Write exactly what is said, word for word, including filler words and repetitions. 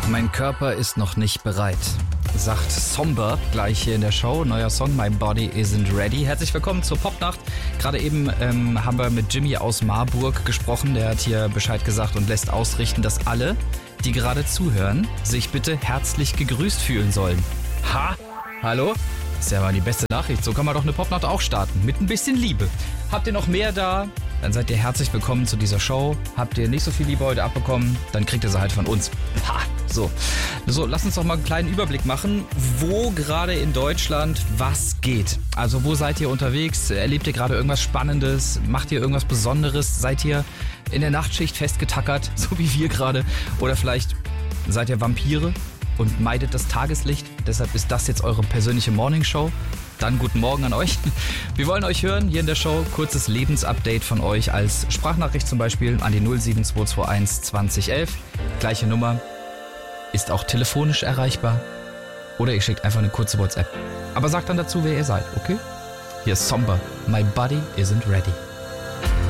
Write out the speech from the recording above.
Mein Körper ist noch nicht bereit, sagt Somber gleich hier in der Show. Neuer Song, My Body Isn't Ready. Herzlich willkommen zur Popnacht. Gerade eben ähm, haben wir mit Jimmy aus Marburg gesprochen. Der hat hier Bescheid gesagt und lässt ausrichten, dass alle, die gerade zuhören, sich bitte herzlich gegrüßt fühlen sollen. Ha? Hallo? Das ist ja mal die beste Nachricht. So kann man doch eine Popnacht auch starten. Mit ein bisschen Liebe. Habt ihr noch mehr da? Dann seid ihr herzlich willkommen zu dieser Show. Habt ihr nicht so viel Liebe heute abbekommen? Dann kriegt ihr sie halt von uns. Ha! So. So, lasst uns doch mal einen kleinen Überblick machen, wo gerade in Deutschland was geht. Also wo seid ihr unterwegs? Erlebt ihr gerade irgendwas Spannendes? Macht ihr irgendwas Besonderes? Seid ihr in der Nachtschicht festgetackert, so wie wir gerade? Oder vielleicht seid ihr Vampire und meidet das Tageslicht? Deshalb ist das jetzt eure persönliche Morningshow. Dann guten Morgen an euch. Wir wollen euch hören hier in der Show. Kurzes Lebensupdate von euch als Sprachnachricht zum Beispiel an die null sieben zwei zwei eins zwanzig elf. Gleiche Nummer. Ist auch telefonisch erreichbar. Oder ihr schickt einfach eine kurze WhatsApp. Aber sagt dann dazu, wer ihr seid, okay? Hier ist Somber. My Body Isn't Ready.